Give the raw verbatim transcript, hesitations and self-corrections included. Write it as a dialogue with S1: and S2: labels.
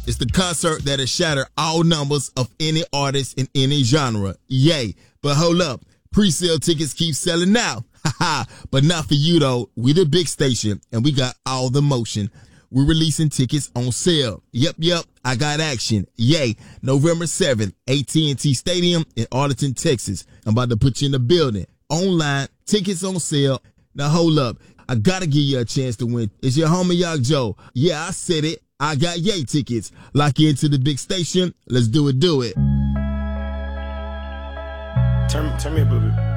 S1: It's the concert that'll shatter all numbers of any artist in any genre. Yay. But hold up. Pre-sale tickets keep selling now. Haha. But not for you though. We the big station and we got all the motion. We're releasing tickets on sale. Yep, yep. I got action. Yay. November seventh, A T and T Stadium in Arlington, Texas. I'm about to put you in the building. Online. Tickets on sale. Now hold up. I gotta give you a chance to win. It's your homie Young Joe. Yeah, I said it. I got yay tickets. Lock you into the big station. Let's do it, do it.
S2: Turn, turn me up a little bit.